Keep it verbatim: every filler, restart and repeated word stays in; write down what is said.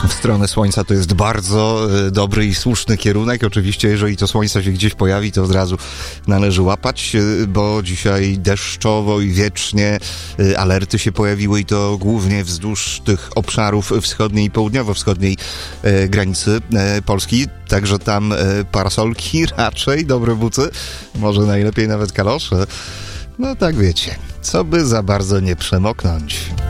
w stronę słońca to jest bardzo y, dobry i słuszny kierunek. Oczywiście, jeżeli to słońce się gdzieś pojawi, to od razu należy łapać, y, bo dzisiaj deszczowo i wiecznie y, alerty się pojawiły i to głównie wzdłuż tych obszarów wschodniej i południowo-wschodniej y, granicy y, Polski. Także tam y, parasolki raczej, dobre buty, może najlepiej nawet kalosze. No tak wiecie, co by za bardzo nie przemoknąć.